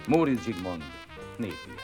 Móricz Zsigmond, népüles.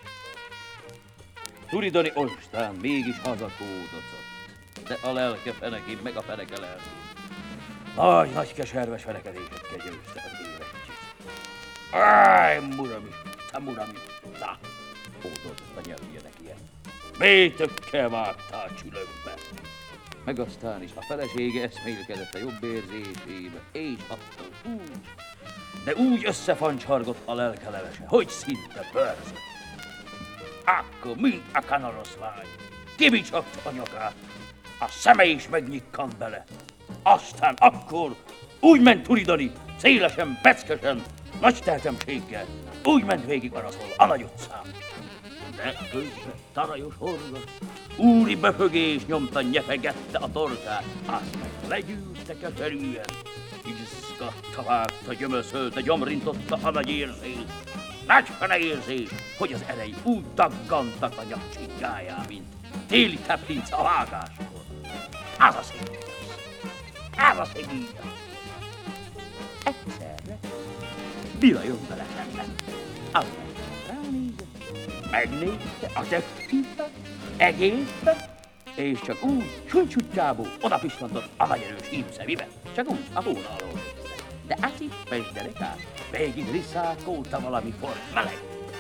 Turidoni ostán mégis hazakódozott, de a lelke fenekén meg a feneke lelkén. Nagy keserves verekedésekkel győzte az évettyét. Áj, muramista, hódoltott a nyelvje neki ilyen. Mélytökkel vágta a csülökbe. Meg aztán is a felesége eszmélkedett a jobb érzésébe, és attól úgy összefancsargott a lelke levese, hogy szinte pörzött. Akkor mint a kanarozvány, kibicsakta a nyakát, a szeme is megnyikkant bele. Aztán akkor úgy ment Turidoni, szélesen, peckesen, nagy tehetemséggel, úgy ment végig araszol a nagy utcán. De közben tarajos horgas, úri befögés nyomta, nyepegette a torkát, azt meg legyűrte keserűen, izgatta, vágta, gyömöszölte, gyomrintotta a nagy érzés. Nagy fene-érzés, hogy az erei úgy daggantak a nyakcsigáján, mint téli teplinc a vágáskor. Az a szép ígyaz. Egyszerre Bila jön vele szemben. Ahol ránézett, megnézte a testében, egészben, és csak úgy suncsutjából oda pislantott a nagy erős hímszemibe, csak úgy a hóna alól nézte. De átip derekát, végig riszákolta valami forrt meleg.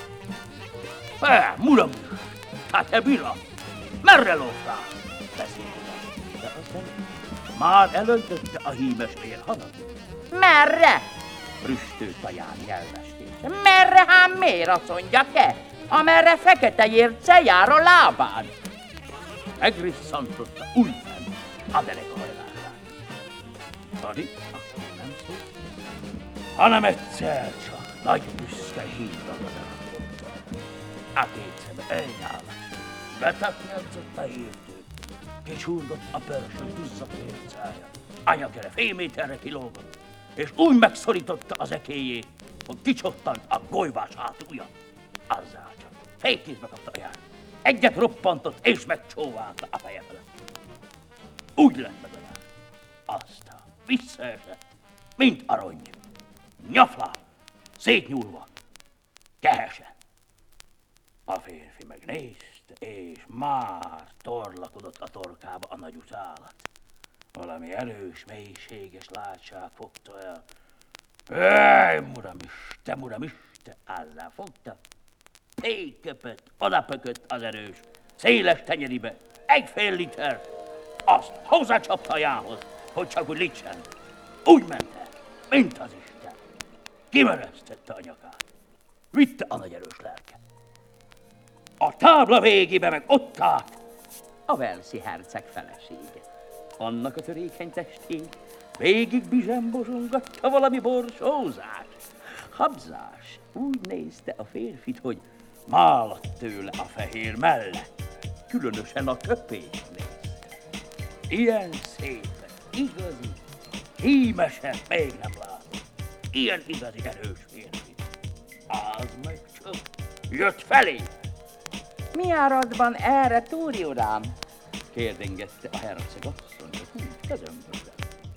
Muram, hát te Bila, merre lógtál? Beszélt, de aztán már elöntötte a hímes vérhadat. Merre? Rüstült a jár nyelvestése. Merre, hát miért azt mondja-e? Amerre fekete érce jár a lábán. Megrisszantotta újfent a derekahajlását. Tadi akkor nem szólt, hanem egyszer csak nagy büszke hídra. A két szeme elnyálás, betaknyelcott a értő, kicsúrdott a pörsön duzzadt ércája. Anyakere fél méterre kilógott, és úgy megszorította az ekélyét, hogy kicsottant a golyvás hátulja. Azzal csak fékkézbe kapta a jár. Egyet roppantott, és megcsóválta a feje felett. Úgy lett meg a jár. Aztán visszaesett, mint a rongy. Nyaflán, szétnyúlva, kehesen. A férfi megnézte, és már torlakodott a torkába a nagy utálat. Valami erős, mélységes látság fogta el. Muramiste, azzal fogta. Péköpött, odapökött az erős, széles tenyeribe, 1,5 liter. Azt hozzácsapta a jához, hogy csak úgy licsen. Úgy ment el, mint az Isten. Kimeresztette a nyakát. Vitte a nagy erős lelke. A tábla végébe meg ott állt a Velszi herceg felesége. Annak a törékeny testén végig bizsembozongatta valami borsózás, habzás. Úgy nézte a férfit, hogy máladt tőle a fehér mellett, különösen a köpést nézte. Ilyen szépen, igazi, hímesen még nem látott. Ilyen igazi erős férfi. Az meg csak jött felé. Mi áradban erre, Túri uram? Kérdengette a herceg asszony, hogy közömbösen.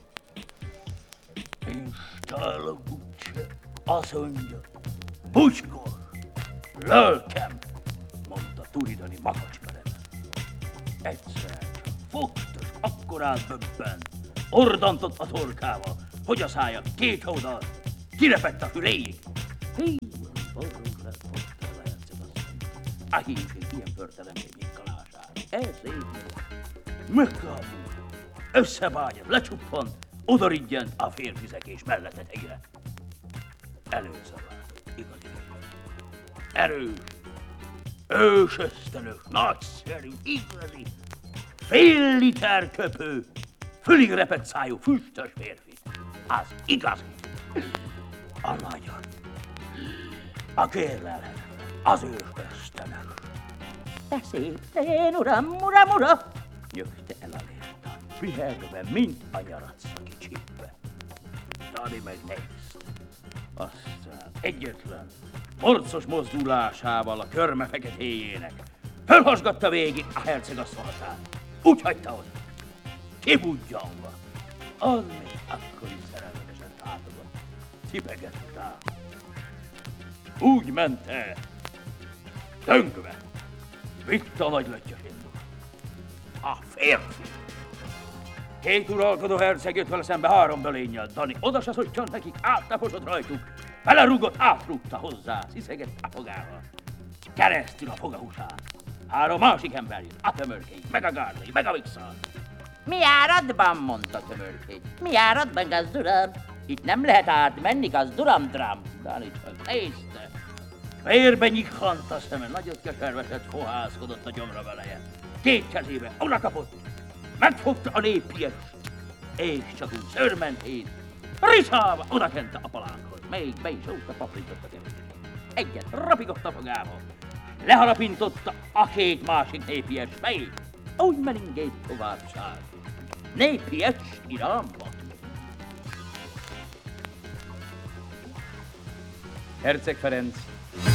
Installok úgyse, azt mondja, Puskor, lelkem, mondta Turidoni makacska neve. Egyszer csak fogta, s akkorát böbbent, ordantott a torkával, hogy a szája két oldal kirepett a füléig. Forrunk lett, fogta a herceg asszony. A hívség ilyen pörtelemén nyitkalására. Elszépült, megkábult, összebágyat, lecsuppant, odaridjent a férfizekés mellettetejére. Előszabált, igazi erős, ősösztönös, nagyszerű, igazi, 1,5 liter köpő, fülig repett szájú, füstös férfi. Az igazi, a magyar, a kérlelhetetlen, az ősösztönös. De szép, de én uram, Nyögte el a léltán, piherve, mint a nyaratsz a kicsibe. Tani megnézte. Aztán egyetlen, morcos mozdulásával a körme feketéjének fölhasgatta végig a herceg asszonyatát. Úgy hagyta oda, kibudjanva. Az még akkor is szerelmesen tátogott, cipegett rá. úgy ment el. Tönkve. Vitte a nagy löttyösét. A férfi. 2 uralkodó herceg jött vele szembe 3 belénnyel. Dani odasaszottyant nekik, áttaposott rajtuk. Belerúgott, átrúgta hozzá, sziszegett a fogával. Keresztül a fogahúsán. 3 másik ember jött, a tömörkény, meg a gárdai, meg a vixar. Mi áradban, mondta tömörkény. Mi áradban, gazduram? Itt nem lehet átmenni, gazduram-dram. Dani csak nézte. Vérbe nyighant a szeme, nagyot keservetett, fohászkodott a gyomra veleje. 2 kezébe oda kapott, megfogta a népiest, és csak úgy szörmentén, riszálva odakente a palánkhoz. Még be is rúgta, paprította kevésbé. Egyet rapigott a fogába, leharapintotta a 2 másik népiest fejét, úgy melingét tovább szállt. Népiest iramba. Herceg Ferenc